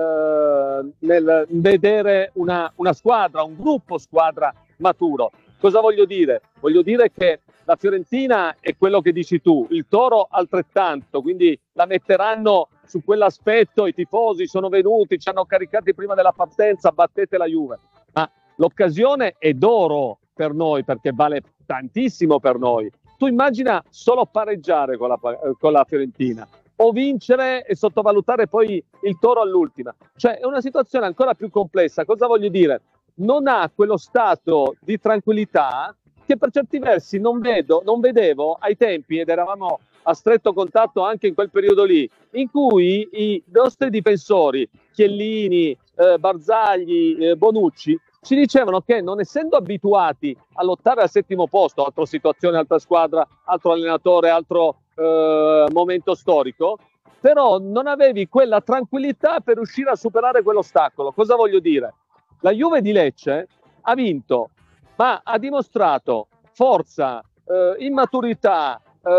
vedere una squadra, un gruppo squadra maturo. Cosa voglio dire? Voglio dire che la Fiorentina è quello che dici tu, il Toro altrettanto, quindi la metteranno su quell'aspetto, i tifosi sono venuti, ci hanno caricati prima della partenza, battete la Juve. Ma l'occasione è d'oro per noi, perché vale tantissimo per noi. Tu immagina solo pareggiare con la Fiorentina, o vincere e sottovalutare poi il Toro all'ultima. Cioè è una situazione ancora più complessa. Cosa voglio dire? Non ha quello stato di tranquillità che per certi versi non vedevo ai tempi, ed eravamo a stretto contatto anche in quel periodo lì, in cui i nostri difensori, Chiellini, Barzagli, Bonucci, ci dicevano che non essendo abituati a lottare al settimo posto, altra situazione, altra squadra, altro allenatore, altro momento storico, però non avevi quella tranquillità per riuscire a superare quell'ostacolo. Cosa voglio dire? La Juve di Lecce ha vinto, ma ha dimostrato forza, immaturità,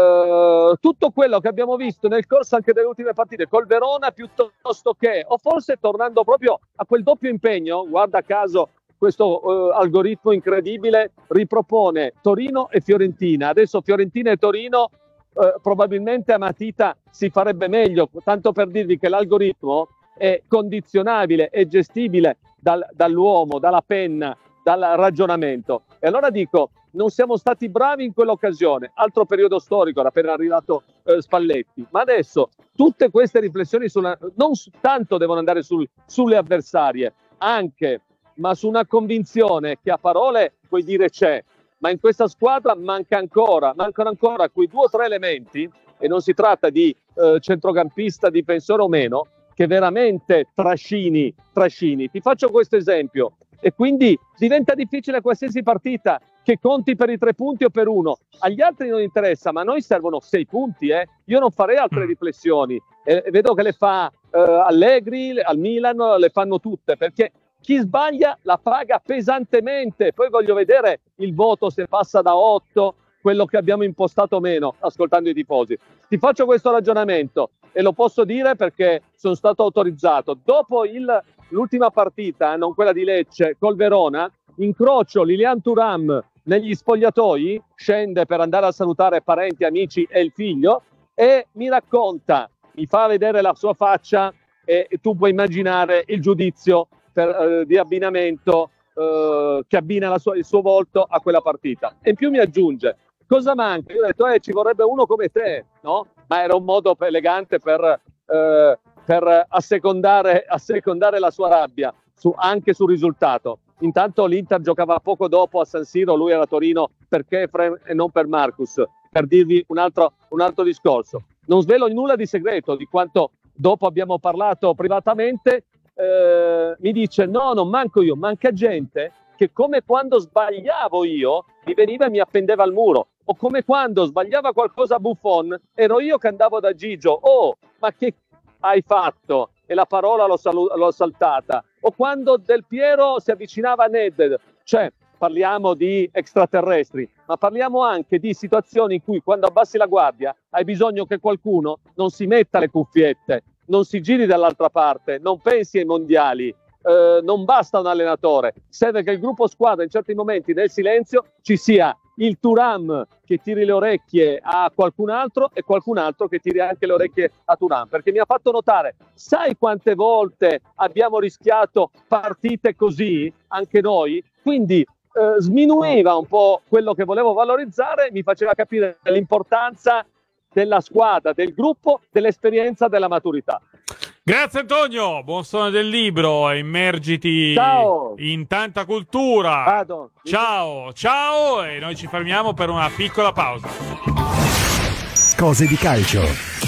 tutto quello che abbiamo visto nel corso anche delle ultime partite col Verona, piuttosto che, o forse tornando proprio a quel doppio impegno, guarda caso questo algoritmo incredibile ripropone Torino e Fiorentina. Adesso Fiorentina e Torino probabilmente a matita si farebbe meglio, tanto per dirvi che l'algoritmo è condizionabile, è gestibile dall'uomo, dalla penna, dal ragionamento. E allora dico, non siamo stati bravi in quell'occasione, altro periodo storico, era appena arrivato Spalletti, ma adesso tutte queste riflessioni non tanto devono andare sulle avversarie, anche, ma su una convinzione che a parole puoi dire c'è, ma in questa squadra mancano ancora quei 2 o 3 elementi, e non si tratta di centrocampista, difensore o meno, che veramente trascini. Ti faccio questo esempio, e quindi diventa difficile qualsiasi partita, che conti per i 3 punti o per 1. Agli altri non interessa, ma a noi servono 6 punti. Io non farei altre riflessioni. Vedo che le fa Allegri, al Milan le fanno tutte, perché chi sbaglia la paga pesantemente. Poi voglio vedere il voto, se passa da 8, quello che abbiamo impostato o meno, ascoltando i tifosi. Ti faccio questo ragionamento e lo posso dire perché sono stato autorizzato. Dopo l'ultima partita, non quella di Lecce, col Verona, incrocio Lilian Thuram negli spogliatoi, scende per andare a salutare parenti, amici e il figlio, e mi racconta, mi fa vedere la sua faccia, e tu puoi immaginare il giudizio di abbinamento che abbina il suo volto a quella partita. E in più mi aggiunge, cosa manca? Io ho detto, ci vorrebbe uno come te, no? Ma era un modo elegante per assecondare la sua rabbia anche sul risultato. Intanto l'Inter giocava poco dopo a San Siro, lui era a Torino perché e non per Marcus, per dirvi un altro discorso. Non svelo nulla di segreto, di quanto dopo abbiamo parlato privatamente. Mi dice, no, non manco io, manca gente che, come quando sbagliavo io, mi veniva e mi appendeva al muro, o come quando sbagliava qualcosa Buffon, ero io che andavo da Gigio, ma che hai fatto? E la parola l'ho saltata. O quando Del Piero si avvicinava a Nedved. Cioè, parliamo di extraterrestri, ma parliamo anche di situazioni in cui, quando abbassi la guardia, hai bisogno che qualcuno non si metta le cuffiette, non si giri dall'altra parte, non pensi ai mondiali, non basta un allenatore, serve che il gruppo squadra in certi momenti nel silenzio ci sia il Thuram che tiri le orecchie a qualcun altro e qualcun altro che tiri anche le orecchie a Thuram, perché mi ha fatto notare, sai quante volte abbiamo rischiato partite così anche noi, quindi sminuiva un po' quello che volevo valorizzare, mi faceva capire l'importanza della squadra, del gruppo, dell'esperienza, della maturità. Grazie Antonio, buon suono del libro, immergiti in tanta cultura. Vado. Ciao, e noi ci fermiamo per una piccola pausa. Cose di calcio.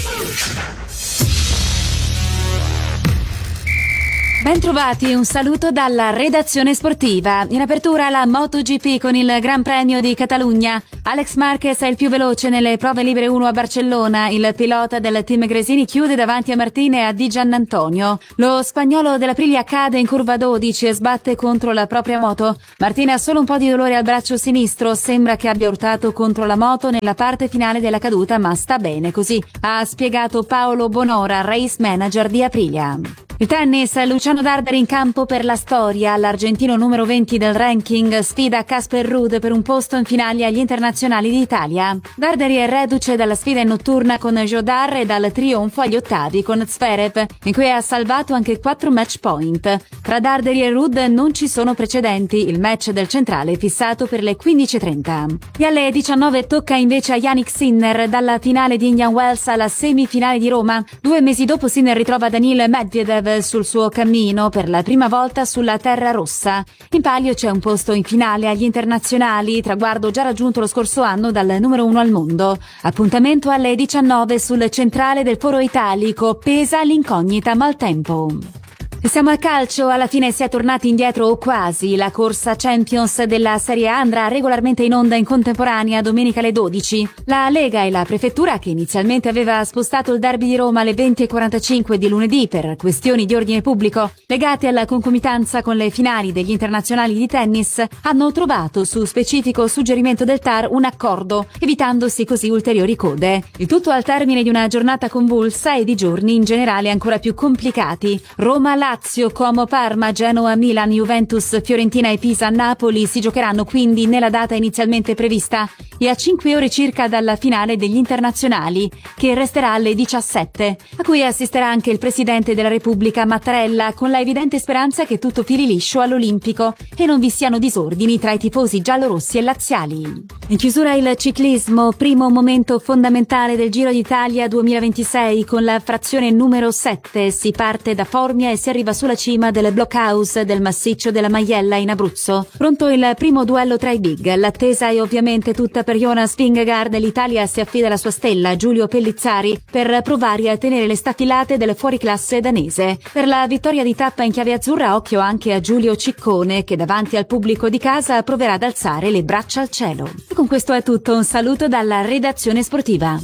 Bentrovati, un saluto dalla redazione sportiva. In apertura la MotoGP con il Gran Premio di Catalogna. Alex Marquez è il più veloce nelle prove libere 1 a Barcellona. Il pilota del team Gresini chiude davanti a Martine e a Di Giannantonio. Lo spagnolo dell'Aprilia cade in curva 12 e sbatte contro la propria moto. Martine ha solo un po' di dolore al braccio sinistro, sembra che abbia urtato contro la moto nella parte finale della caduta, ma sta bene così, ha spiegato Paolo Bonora, race manager di Aprilia. Il tennis, Luciano Darderi in campo per la storia. L'argentino numero 20 del ranking sfida Casper Ruud per un posto in finale agli internazionali d'Italia. Darderi è reduce dalla sfida in notturna con Jodar e dal trionfo agli ottavi con Zverev, in cui ha salvato anche 4 match point. Tra Darderi e Ruud non ci sono precedenti, il match del centrale è fissato per le 15:30. E alle 19 tocca invece a Yannick Sinner, dalla finale di Indian Wells alla semifinale di Roma. 2 mesi dopo Sinner ritrova Daniil Medvedev sul suo cammino per la prima volta sulla terra rossa. In palio c'è un posto in finale agli internazionali, traguardo già raggiunto lo scorso anno dal numero 1 al mondo. Appuntamento alle 19 sul centrale del Foro Italico, pesa l'incognita maltempo. E siamo al calcio, alla fine si è tornati indietro o quasi. La corsa Champions della Serie A andrà regolarmente in onda in contemporanea domenica alle 12. La Lega e la Prefettura, che inizialmente aveva spostato il derby di Roma alle 20:45 di lunedì per questioni di ordine pubblico legate alla concomitanza con le finali degli internazionali di tennis, hanno trovato su specifico suggerimento del TAR un accordo, evitandosi così ulteriori code. Il tutto al termine di una giornata convulsa e di giorni in generale ancora più complicati. Lazio, Como, Parma, Genoa, Milan, Juventus, Fiorentina e Pisa, Napoli si giocheranno quindi nella data inizialmente prevista e a 5 ore circa dalla finale degli internazionali, che resterà alle 17, a cui assisterà anche il Presidente della Repubblica Mattarella, con la evidente speranza che tutto fili liscio all'Olimpico e non vi siano disordini tra i tifosi giallorossi e laziali. In chiusura il ciclismo, primo momento fondamentale del Giro d'Italia 2026 con la frazione numero 7. Si parte da Formia e si arriva sulla cima del blockhouse del massiccio della Maiella in Abruzzo. Pronto il primo duello tra i big. L'attesa è ovviamente tutta per Jonas Vingegaard. L'Italia si affida alla sua stella Giulio Pellizzari per provare a tenere le staffilate del fuoriclasse danese. Per la vittoria di tappa in chiave azzurra occhio anche a Giulio Ciccone, che davanti al pubblico di casa proverà ad alzare le braccia al cielo. E con questo è tutto, un saluto dalla redazione sportiva.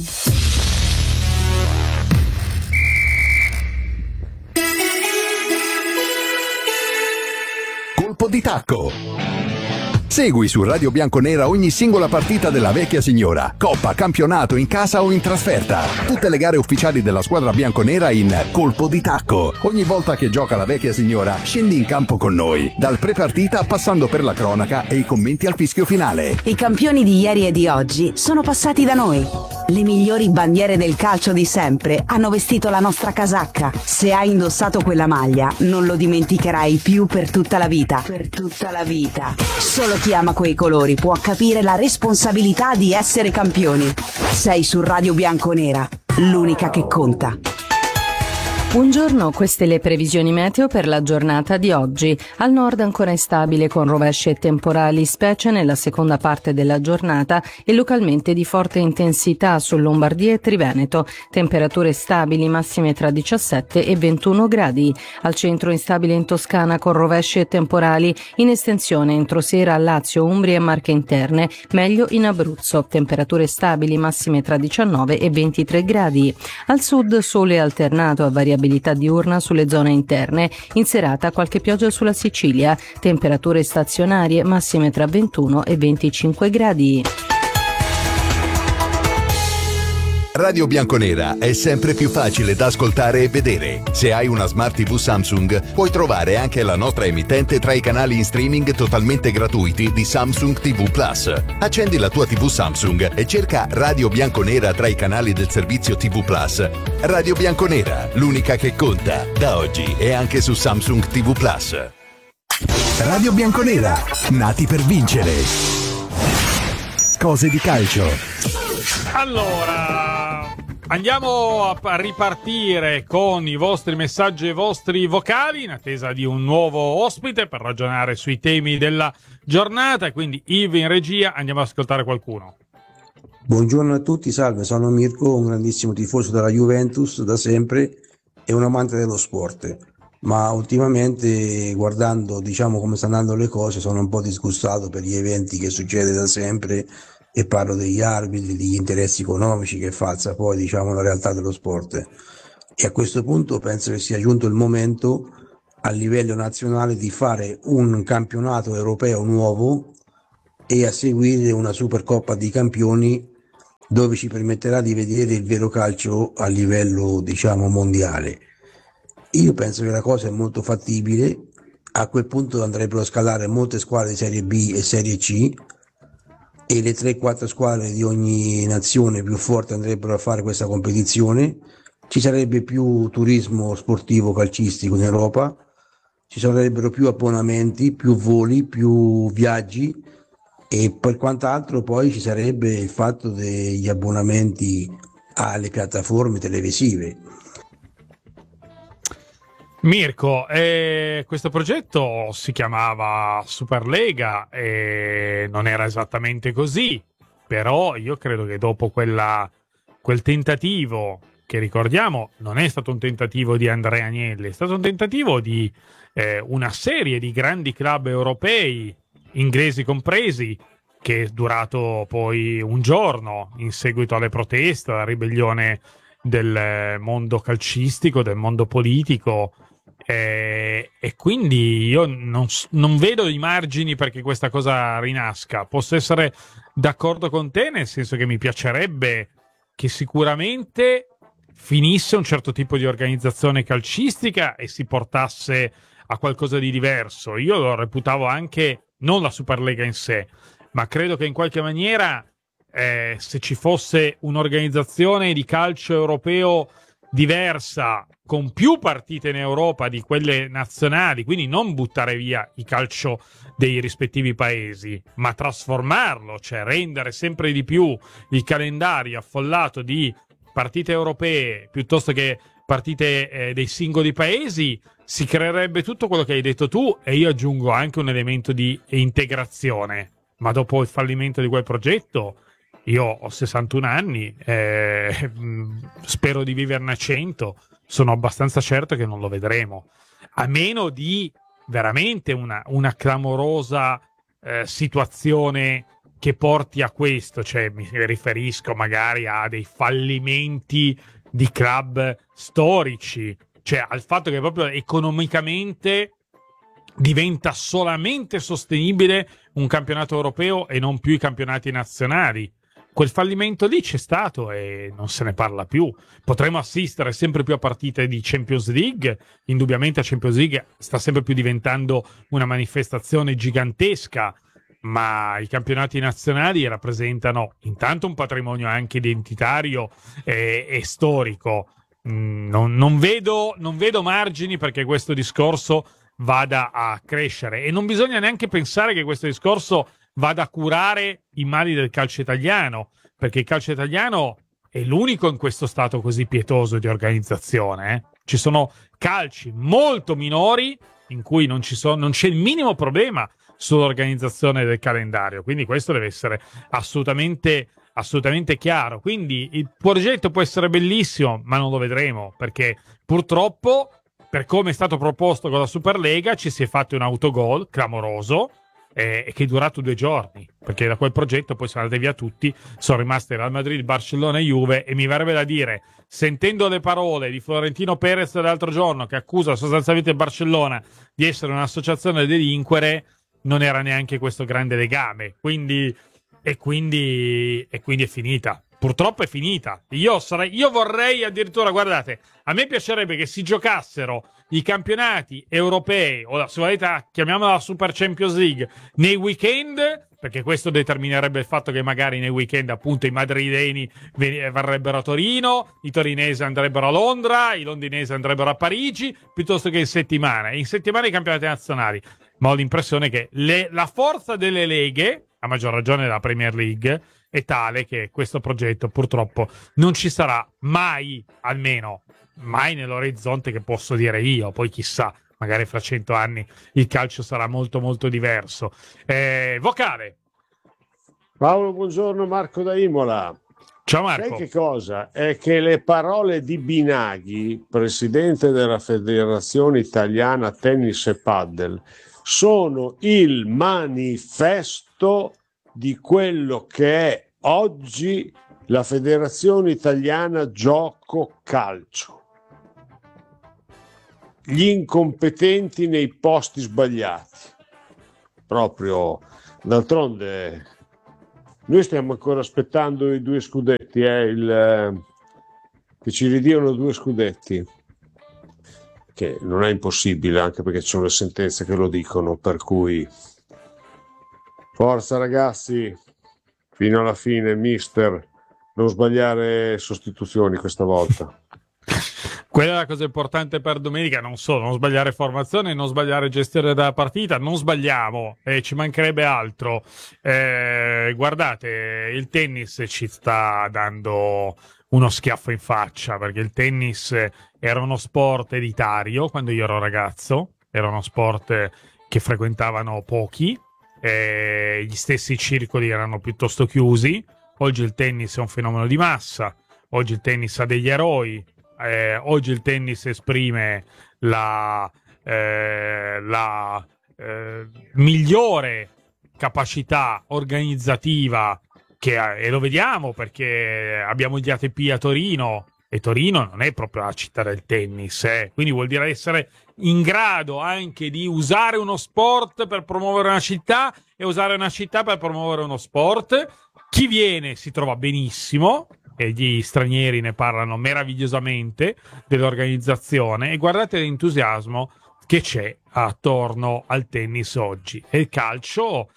Colpo di tacco. Segui su Radio Bianconera ogni singola partita della vecchia signora. Coppa, campionato, in casa o in trasferta. Tutte le gare ufficiali della squadra bianconera in Colpo di tacco. Ogni volta che gioca la vecchia signora, scendi in campo con noi. Dal pre-partita passando per la cronaca e i commenti al fischio finale. I campioni di ieri e di oggi sono passati da noi. Le migliori bandiere del calcio di sempre hanno vestito la nostra casacca. Se hai indossato quella maglia, non lo dimenticherai più per tutta la vita. Per tutta la vita. Solo chi ama quei colori può capire la responsabilità di essere campioni. Sei su Radio Bianconera, l'unica che conta. Buongiorno, queste le previsioni meteo per la giornata di oggi. Al nord ancora instabile con rovesci e temporali, specie nella seconda parte della giornata e localmente di forte intensità su Lombardia e Triveneto. Temperature stabili, massime tra 17 e 21 gradi. Al centro instabile in Toscana con rovesci e temporali, in estensione entro sera a Lazio, Umbria e Marche Interne, meglio in Abruzzo. Temperature stabili, massime tra 19 e 23 gradi. Al sud sole alternato a variabilità diurna sulle zone interne, in serata qualche pioggia sulla Sicilia, temperature stazionarie massime tra 21 e 25 gradi. Radio Bianconera è sempre più facile da ascoltare e vedere. Se hai una Smart TV Samsung, puoi trovare anche la nostra emittente tra i canali in streaming totalmente gratuiti di Samsung TV Plus. Accendi la tua TV Samsung e cerca Radio Bianconera tra i canali del servizio TV Plus. Radio Bianconera, l'unica che conta, da oggi e anche su Samsung TV Plus. Radio Bianconera, nati per vincere. Cose di calcio. Allora, Andiamo a ripartire con i vostri messaggi e i vostri vocali in attesa di un nuovo ospite per ragionare sui temi della giornata. Quindi Yves in regia, andiamo ad ascoltare qualcuno. Buongiorno a tutti, salve, sono Mirko, un grandissimo tifoso della Juventus da sempre e un amante dello sport, ma ultimamente guardando come stanno andando le cose sono un po' disgustato per gli eventi che succede da sempre, e parlo degli arbitri, degli interessi economici che falsa poi la realtà dello sport. E a questo punto penso che sia giunto il momento a livello nazionale di fare un campionato europeo nuovo e a seguire una Supercoppa di Campioni dove ci permetterà di vedere il vero calcio a livello mondiale. Io penso che la cosa è molto fattibile. A quel punto andrebbero a scalare molte squadre di Serie B e Serie C e le 3-4 squadre di ogni nazione più forte andrebbero a fare questa competizione. Ci sarebbe più turismo sportivo calcistico in Europa, ci sarebbero più abbonamenti, più voli, più viaggi, e per quant'altro poi ci sarebbe il fatto degli abbonamenti alle piattaforme televisive. Mirko, questo progetto si chiamava Superlega e non era esattamente così, però io credo che dopo quel tentativo, che ricordiamo non è stato un tentativo di Andrea Agnelli, è stato un tentativo di una serie di grandi club europei, inglesi compresi, che è durato poi un giorno in seguito alle proteste, alla ribellione del mondo calcistico, del mondo politico, e quindi io non vedo i margini perché questa cosa rinasca. Posso essere d'accordo con te, nel senso che mi piacerebbe che sicuramente finisse un certo tipo di organizzazione calcistica e si portasse a qualcosa di diverso. Io lo reputavo anche non la Superlega in sé, ma credo che in qualche maniera se ci fosse un'organizzazione di calcio europeo diversa, con più partite in Europa di quelle nazionali, quindi non buttare via il calcio dei rispettivi paesi, ma trasformarlo, cioè rendere sempre di più il calendario affollato di partite europee piuttosto che partite dei singoli paesi, si creerebbe tutto quello che hai detto tu, e io aggiungo anche un elemento di integrazione. Ma dopo il fallimento di quel progetto, io ho 61 anni, spero di viverne a 100, sono abbastanza certo che non lo vedremo, a meno di veramente una clamorosa situazione che porti a questo, cioè mi riferisco magari a dei fallimenti di club storici, cioè al fatto che proprio economicamente diventa solamente sostenibile un campionato europeo e non più i campionati nazionali. Quel fallimento lì c'è stato e non se ne parla più. Potremo assistere sempre più a partite di Champions League. Indubbiamente la Champions League sta sempre più diventando una manifestazione gigantesca, ma i campionati nazionali rappresentano intanto un patrimonio anche identitario e storico. Non vedo margini perché questo discorso vada a crescere, e non bisogna neanche pensare che questo discorso vada a curare i mali del calcio italiano, perché il calcio italiano è l'unico in questo stato così pietoso di organizzazione. Ci sono calci molto minori in cui non c'è il minimo problema sull'organizzazione del calendario, quindi questo deve essere assolutamente chiaro. Quindi il progetto può essere bellissimo, ma non lo vedremo, perché purtroppo, per come è stato proposto con la Superlega, ci si è fatto un autogol clamoroso che è durato 2 giorni, perché da quel progetto poi sono andati via tutti, sono rimaste Real Madrid, Barcellona e Juve, e mi verrebbe da dire, sentendo le parole di Florentino Perez l'altro giorno, che accusa sostanzialmente il Barcellona di essere un'associazione da delinquere, non era neanche questo grande legame, quindi è finita. Purtroppo è finita. Io vorrei addirittura, guardate, a me piacerebbe che si giocassero i campionati europei, o se volete chiamiamola la Super Champions League, nei weekend, perché questo determinerebbe il fatto che magari nei weekend appunto i madrileni verrebbero a Torino, i torinesi andrebbero a Londra, i londinesi andrebbero a Parigi, piuttosto che in settimana i campionati nazionali. Ma ho l'impressione che la forza delle leghe, a maggior ragione della Premier League, è tale che questo progetto purtroppo non ci sarà mai, almeno mai nell'orizzonte che posso dire io, poi chissà, magari fra 100 anni il calcio sarà molto molto diverso. Vocale. Paolo, buongiorno, Marco da Imola. Ciao Marco. Sai che cosa? È che le parole di Binaghi, presidente della Federazione Italiana Tennis e Paddle, sono il manifesto di quello che è oggi la Federazione Italiana Gioco Calcio. Gli incompetenti nei posti sbagliati. Proprio, d'altronde, noi stiamo ancora aspettando i 2 scudetti, che ci ridiano 2 scudetti, che non è impossibile, anche perché ci sono le sentenze che lo dicono, per cui forza ragazzi, fino alla fine, mister, non sbagliare sostituzioni questa volta. Quella è la cosa importante per domenica, non solo, non sbagliare formazione, non sbagliare gestione della partita, non sbagliamo, ci mancherebbe altro. Guardate, il tennis ci sta dando uno schiaffo in faccia, perché il tennis era uno sport elitario quando io ero ragazzo, era uno sport che frequentavano pochi, gli stessi circoli erano piuttosto chiusi. Oggi il tennis è un fenomeno di massa, oggi il tennis ha degli eroi. Oggi il tennis esprime la migliore capacità organizzativa e lo vediamo perché abbiamo gli ATP a Torino e Torino non è proprio la città del tennis, quindi vuol dire essere in grado anche di usare uno sport per promuovere una città e usare una città per promuovere uno sport. Chi viene si trova benissimo e gli stranieri ne parlano meravigliosamente dell'organizzazione, e guardate l'entusiasmo che c'è attorno al tennis oggi. E il calcio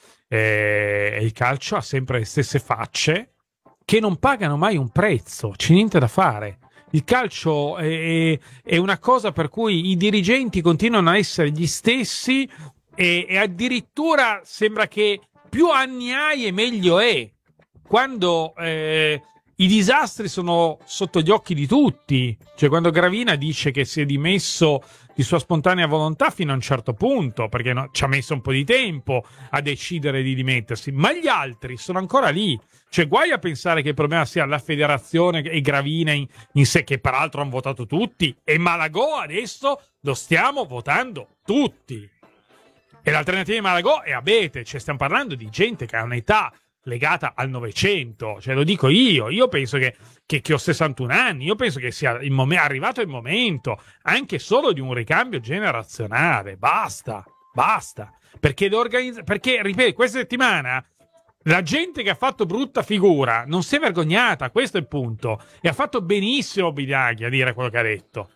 ha sempre le stesse facce che non pagano mai un prezzo, c'è niente da fare. Il calcio è una cosa per cui i dirigenti continuano a essere gli stessi e addirittura sembra che più anni hai e meglio è, quando i disastri sono sotto gli occhi di tutti. Cioè, quando Gravina dice che si è dimesso di sua spontanea volontà fino a un certo punto, perché ci ha messo un po' di tempo a decidere di dimettersi, ma gli altri sono ancora lì. Cioè, guai a pensare che il problema sia la federazione e Gravina in sé, che peraltro hanno votato tutti, e Malagò adesso lo stiamo votando tutti. E l'alternativa di Malagò è Abete. Cioè, stiamo parlando di gente che ha un'età legata al Novecento, cioè lo dico io penso che ho 61 anni, io penso che sia arrivato il momento anche solo di un ricambio generazionale. Basta, perché ripeto, questa settimana la gente che ha fatto brutta figura non si è vergognata, questo è il punto, e ha fatto benissimo Binaghi a dire quello che ha detto,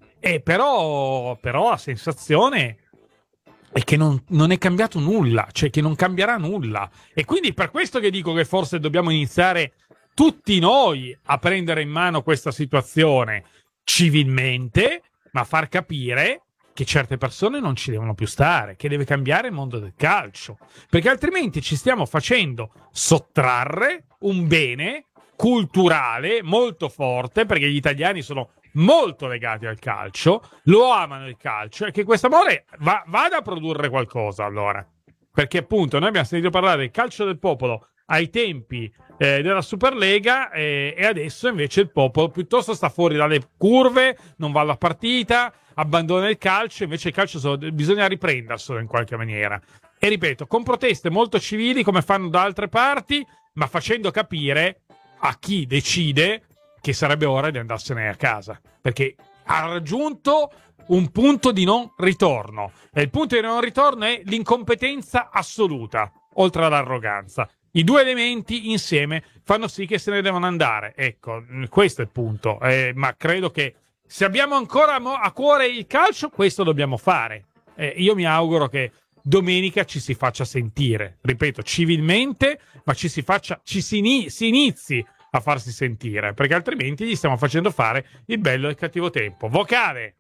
però la sensazione è che non è cambiato nulla, cioè che non cambierà nulla. E quindi per questo che dico che forse dobbiamo iniziare tutti noi a prendere in mano questa situazione civilmente, ma far capire che certe persone non ci devono più stare, che deve cambiare il mondo del calcio, perché altrimenti ci stiamo facendo sottrarre un bene culturale molto forte, perché gli italiani sono molto legati al calcio, lo amano il calcio, e che questo amore vada a produrre qualcosa, allora, perché appunto noi abbiamo sentito parlare del calcio del popolo ai tempi della Superlega, e adesso invece il popolo piuttosto sta fuori dalle curve, non va alla partita, abbandona il calcio. Invece il calcio bisogna riprenderselo in qualche maniera, e ripeto, con proteste molto civili come fanno da altre parti, ma facendo capire a chi decide che sarebbe ora di andarsene a casa, perché ha raggiunto un punto di non ritorno, e il punto di non ritorno è l'incompetenza assoluta, oltre all'arroganza. I due elementi insieme fanno sì che se ne devono andare. Ecco, questo è il punto, ma credo che se abbiamo ancora a cuore il calcio, questo dobbiamo fare. Io mi auguro che domenica ci si faccia sentire, ripeto, civilmente, ma si inizi a farsi sentire, perché altrimenti gli stiamo facendo fare il bello e il cattivo tempo. Vocale.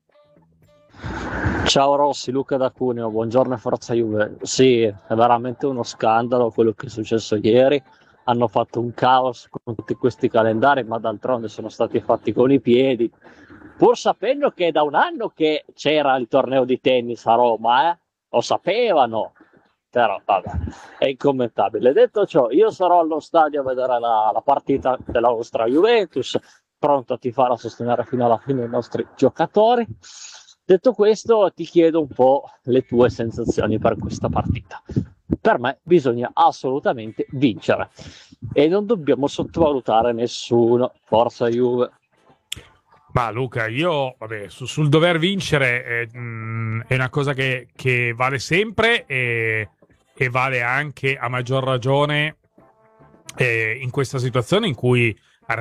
Ciao Rossi, Luca da Cuneo, buongiorno e forza Juve. Sì, è veramente uno scandalo quello che è successo ieri, hanno fatto un caos con tutti questi calendari, ma d'altronde sono stati fatti con i piedi, pur sapendo che è da un anno che c'era il torneo di tennis a Roma, lo sapevano, però vabbè, è incommentabile. Detto ciò, io sarò allo stadio a vedere la partita della nostra Juventus, pronto a tifare, a sostenere fino alla fine i nostri giocatori. Detto questo, ti chiedo un po' le tue sensazioni per questa partita. Per me bisogna assolutamente vincere e non dobbiamo sottovalutare nessuno. Forza Juve. Ma Luca, io sul dover vincere è una cosa che vale sempre e vale anche a maggior ragione in questa situazione in cui